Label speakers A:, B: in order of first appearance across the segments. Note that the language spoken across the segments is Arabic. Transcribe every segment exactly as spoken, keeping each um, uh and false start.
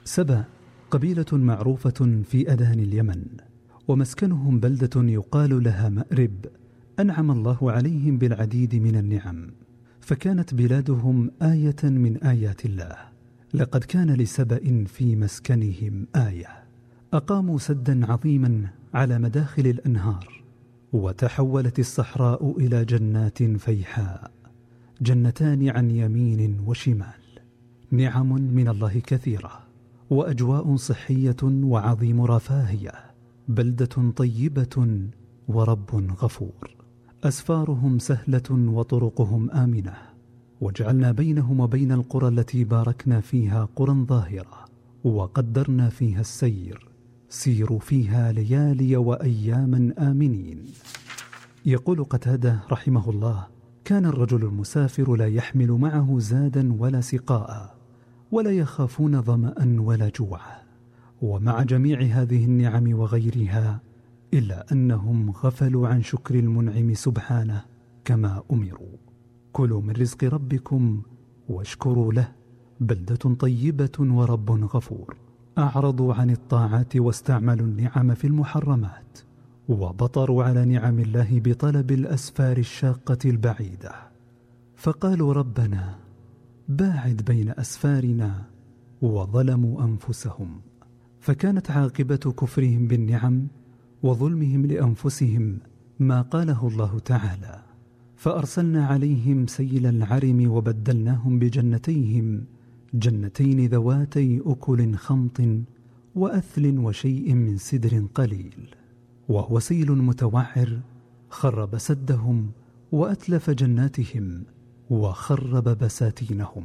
A: سبأ قبيلة معروفة في أدان اليمن، ومسكنهم بلدة يقال لها مأرب، أنعم الله عليهم بالعديد من النعم، فكانت بلادهم آية من آيات الله. لقد كان لسبأ في مسكنهم آية، أقاموا سدا عظيما على مداخل الأنهار، وتحولت الصحراء إلى جنات فيحاء، جنتان عن يمين وشمال، نعم من الله كثيرة، وأجواء صحية وعظيم رفاهية، بلدة طيبة ورب غفور. أسفارهم سهلة وطرقهم آمنة، وجعلنا بينهم وبين القرى التي باركنا فيها قرى ظاهرة، وقدرنا فيها السير، سيروا فيها ليالي وأياما آمنين. يقول قتادة رحمه الله: كان الرجل المسافر لا يحمل معه زادا ولا سقاء، ولا يخافون ظمأ ولا جوعا، ومع جميع هذه النعم وغيرها إلا أنهم غفلوا عن شكر المنعم سبحانه كما أمروا. كلوا من رزق ربكم واشكروا له، بلدة طيبة ورب غفور. أعرضوا عن الطاعات واستعملوا النعم في المحرمات، وبطروا على نعم الله بطلب الأسفار الشاقة البعيدة، فقالوا ربنا باعد بين أسفارنا، وظلموا أنفسهم. فكانت عاقبة كفرهم بالنعم وظلمهم لأنفسهم ما قاله الله تعالى: فأرسلنا عليهم سيل العرم وبدلناهم بجنتيهم جنتين ذواتي أكل خمط وأثل وشيء من سدر قليل، وهو سيل متوعر خرب سدهم وأتلف جناتهم وخرب بساتينهم.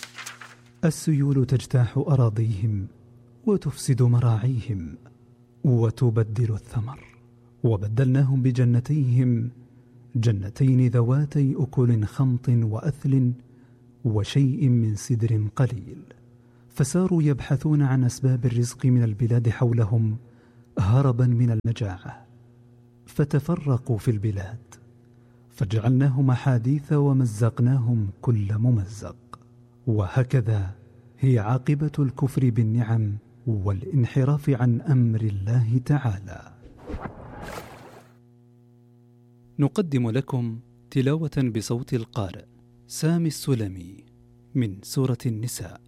A: السيول تجتاح أراضيهم وتفسد مراعيهم وتبدل الثمر، وبدلناهم بجنتيهم جنتين ذواتي أكل خمط وأثل وشيء من سدر قليل، فساروا يبحثون عن أسباب الرزق من البلاد حولهم هربا من المجاعة، فتفرقوا في البلاد، فجعلناهم أحاديث ومزقناهم كل ممزق. وهكذا هي عاقبة الكفر بالنعم والانحراف عن أمر الله تعالى. نقدم لكم تلاوة بصوت القارئ سامي السلمي من سورة النساء.